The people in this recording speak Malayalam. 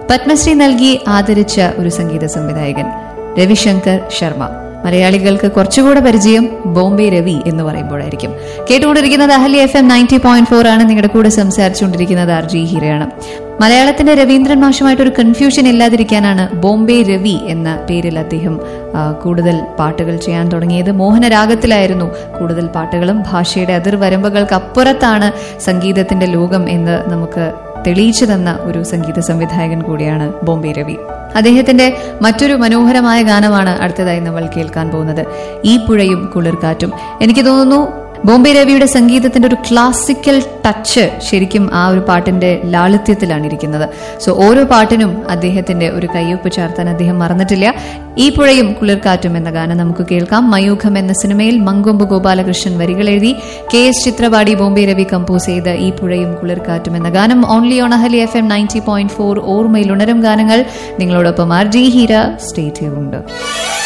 പത്മശ്രീ നൽകി ആദരിച്ച ഒരു സംഗീത സംവിധായകൻ രവിശങ്കർ ശർമ്മ. മലയാളികൾക്ക് കുറച്ചുകൂടെ പരിചയം ബോംബെ രവി എന്ന് പറയുമ്പോഴായിരിക്കും. കേട്ടുകൊണ്ടിരിക്കുന്നത് അഹല്യ FM 90.4 ആണ്. നിങ്ങളുടെ കൂടെ സംസാരിച്ചുകൊണ്ടിരിക്കുന്നത് RJ ഹീരയാണ്. മലയാളത്തിന്റെ രവീന്ദ്രൻ മാഷുമായിട്ടൊരു കൺഫ്യൂഷൻ ഇല്ലാതിരിക്കാനാണ് ബോംബെ രവി എന്ന പേരിൽ അദ്ദേഹം കൂടുതൽ പാട്ടുകൾ ചെയ്യാൻ തുടങ്ങിയത്. മോഹനരാഗത്തിലായിരുന്നു കൂടുതൽ പാട്ടുകളും. ഭാഷയുടെ അതിർവരമ്പുകൾക്ക് അപ്പുറത്താണ് സംഗീതത്തിന്റെ ലോകം എന്ന് നമുക്ക് തെളിയിച്ചു തന്ന ഒരു സംഗീത സംവിധായകൻ കൂടിയാണ് ബോംബെ രവി. അദ്ദേഹത്തിന്റെ മറ്റൊരു മനോഹരമായ ഗാനമാണ് അടുത്തതായി നമ്മൾ കേൾക്കാൻ പോകുന്നത്, ഈ പുഴയും കുളിർക്കാറ്റും. എനിക്ക് തോന്നുന്നു ബോംബെ രവിയുടെ സംഗീതത്തിന്റെ ഒരു ക്ലാസിക്കൽ ടച്ച് ശരിക്കും ആ ഒരു പാട്ടിന്റെ ലാളിത്യത്തിലാണ് ഇരിക്കുന്നത്. സോ ഓരോ പാട്ടിനും അദ്ദേഹത്തിന്റെ ഒരു കയ്യൊപ്പ് ചേർത്താൻ അദ്ദേഹം മറന്നിട്ടില്ല. ഈ പുഴയും കുളിർക്കാറ്റും എന്ന ഗാനം നമുക്ക് കേൾക്കാം. മയൂഖം എന്ന സിനിമയിൽ മങ്കൊമ്പ് ഗോപാലകൃഷ്ണൻ വരികൾ എഴുതി KS ചിത്രപാടി ബോംബെ രവി കമ്പോസ് ചെയ്ത ഈ പുഴയും കുളിർക്കാറ്റും എന്ന ഗാനം ഓൺലി ഓൺ അഹല്യ FM 90.4. ഓർമ്മയിൽ ഉണരും ഗാനങ്ങൾ. നിങ്ങളോടൊപ്പം RJ ഹീര. Stay tuned.